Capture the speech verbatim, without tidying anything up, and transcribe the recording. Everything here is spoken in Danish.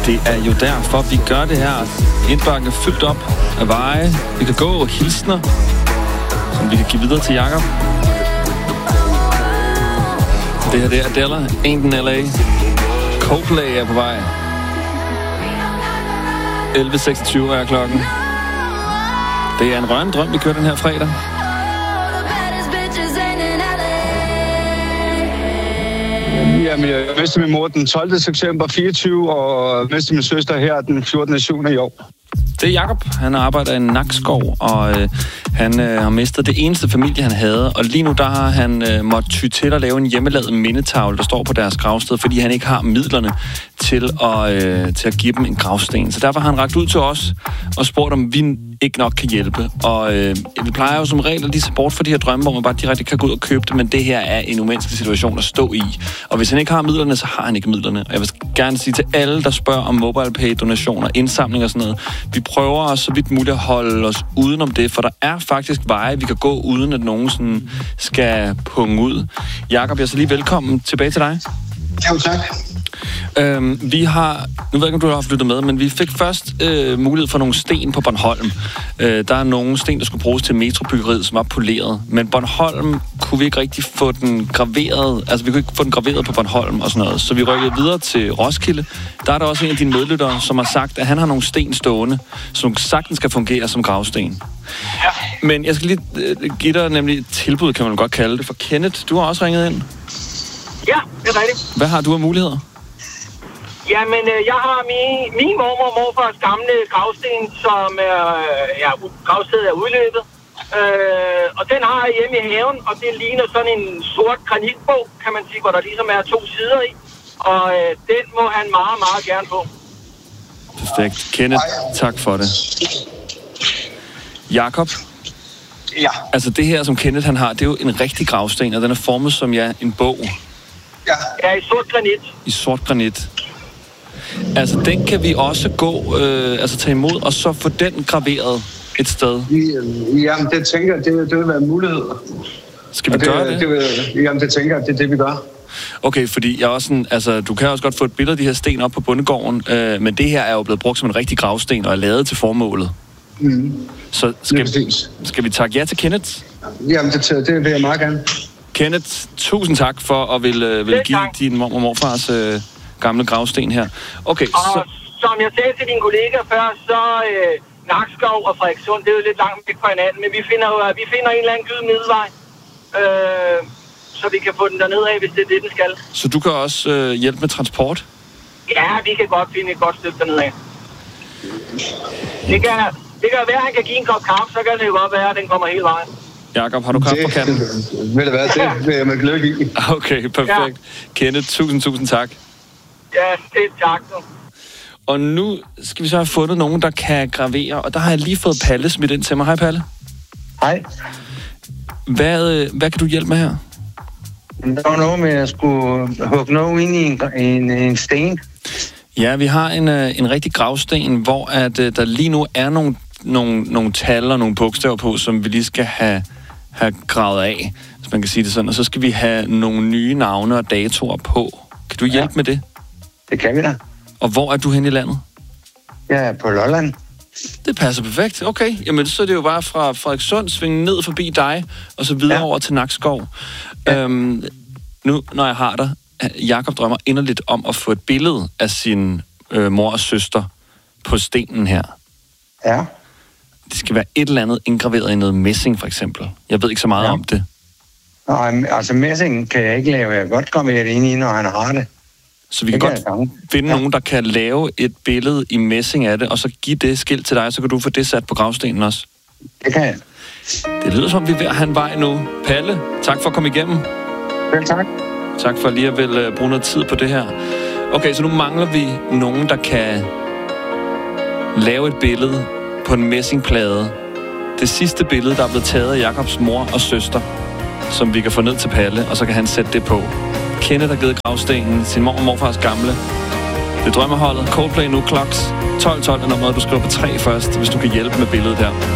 Det er jo derfor, vi gør det her. Indbakken er fyldt op af veje. Vi kan gå og hilsner, som vi kan give videre til Jakob. Det her, det er Adela, Ain't in L A. Coldplay er på vej. elleve seksogtyve er klokken. Det er en rørende drøm, vi kører den her fredag. Jamen, jeg mistede min mor den tolvte september fireogtyve, og mistede min søster her den fjortende syvende i år. Det er Jakob. Han arbejder i Nakskov, og øh, han øh, har mistet det eneste familie, han havde. Og lige nu der har han øh, måttet ty til at lave en hjemmelavet mindetavle, der står på deres gravsted, fordi han ikke har midlerne til at, øh, til at give dem en gravsten. Så derfor har han rakt ud til os og spurgt, om vi ikke nok kan hjælpe. Og øh, vi plejer jo som regel at lige se bort for de her drømme, hvor man bare direkte kan gå ud og købe det, men det her er en umenneskelig situation at stå i. Og hvis han ikke har midlerne, så har han ikke midlerne. Og jeg vil gerne sige til alle, der spørger om MobilePay, donationer, indsamling og sådan noget, vi prøver os så vidt muligt at holde os udenom det, for der er faktisk veje, vi kan gå, uden at nogen sådan skal punge ud. Jakob, jeg er så lige velkommen tilbage til dig. Jo, tak. Øhm, vi har, nu ved jeg ikke, om du har haft lyttet med, men vi fik først øh, mulighed for nogle sten på Bornholm. Øh, der er nogle sten, der skulle bruges til metrobyggeriet, som var poleret. Men Bornholm kunne vi ikke rigtig få den graveret, altså vi kunne ikke få den graveret på Bornholm og sådan noget. Så vi rykkede videre til Roskilde. Der er der også en af dine medlyttere, som har sagt, at han har nogle sten stående, som sagtens skal fungere som gravsten. Ja. Men jeg skal lige øh, give dig nemlig et tilbud, kan man godt kalde det, for Kenneth. Du har også ringet ind. Ja, det er rigtigt. Hvad har du af muligheder? Jamen, øh, jeg har min, min mormor og morfars gamle gravsten, som er, ja, gravstedet er udløbet. Øh, og den har jeg hjemme i haven, og det ligner sådan en sort granitbog, kan man sige, hvor der ligesom er to sider i. Og øh, den må han meget, meget gerne få. Perfekt. Kenneth, tak for det. Jakob? Ja. Altså det her, som Kenneth han har, det er jo en rigtig gravsten, og den er formet som, ja, en bog. Ja. Ja, i sort granit. I sort granit. Altså, den kan vi også gå, øh, altså tage imod, og så få den graveret et sted. Jamen, det tænker jeg, det, det vil være en mulighed. Skal vi det, gøre det? det vil, jamen, det tænker jeg, det er det, vi gør. Okay, fordi jeg også sådan, altså, du kan også godt få et billede af de her sten op på bondegården, øh, men det her er jo blevet brugt som en rigtig gravsten og er lavet til formålet. Mm. Så skal, skal vi takke ja til Kenneth? Jamen, det, det vil jeg meget gerne. Kenneth, tusind tak for at vil, øh, vil give din mor og morfars øh, gamle gravsten her. Okay, og så... som jeg sagde til din kollega før, så øh, Nakskov og Frederikssund, det er jo lidt langt væk fra hinanden, men vi finder jo vi finder en eller anden gyd middelvej, øh, så vi kan få den derned af, hvis det er det, den skal. Så du kan også øh, hjælpe med transport? Ja, vi kan godt finde et godt stykke derned af. Det kan, det kan være, at han kan give en kop kaffe, så kan det jo godt være, at den kommer hele vejen. Jakob, har du kaffe på kanden? Vil det være, det vil jeg med glæde give. Okay, perfekt. Ja. Kenneth, tusind, tusind tak. Ja, det er tak. Og nu skal vi så have fundet nogen, der kan gravere, og der har jeg lige fået Palle smidt ind til mig. Hej, Palle. Hej. Hvad, hvad kan du hjælpe med her? Der var noget med, at jeg skulle hugge noget ind i en, en, en sten. Ja, vi har en, en rigtig gravsten, hvor at, der lige nu er nogle, nogle, nogle tal og nogle bogstaver på, som vi lige skal have, have gravet af, hvis man kan sige det sådan. Og så skal vi have nogle nye navne og datoer på. Kan du hjælpe ja. med det? Det kan vi da. Og hvor er du hen i landet? Jeg er på Lolland. Det passer perfekt. Okay, jamen så er det jo bare fra Frederikssund, svinge ned forbi dig, og så videre ja. over til Nakskov. Ja. Øhm, nu, når jeg har dig, Jakob drømmer inderligt om at få et billede af sin øh, mor og søster på stenen her. Ja. Det skal være et eller andet indgraveret i noget messing, for eksempel. Jeg ved ikke så meget ja. om det. Nej, altså messing kan jeg ikke lave. Jeg kan godt komme det ind i, når han har det. Så vi kan, kan godt finde ja. nogen, der kan lave et billede i messing af det, og så give det skilt til dig, så kan du få det sat på gravstenen også. Det kan jeg. Det lyder som, vi er ved at have en vej nu. Palle, tak for at komme igennem. Vel, tak. Tak for lige at vil uh, bruge noget tid på det her. Okay, så nu mangler vi nogen, der kan lave et billede på en messingplade. Det sidste billede, der er blevet taget af Jakobs mor og søster, som vi kan få ned til Palle, og så kan han sætte det på. Kenneth har givet gravstenen, sin mor og morfars gamle. Det er drømmeholdet. Coldplay nu, Clocks. tolv tolv er nummeret, du skriver på tre først, hvis du kan hjælpe med billedet her.